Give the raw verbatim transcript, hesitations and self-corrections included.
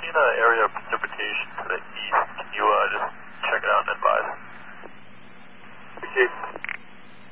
seen an area of precipitation to the east. Can you uh, just check it out and advise? Okay.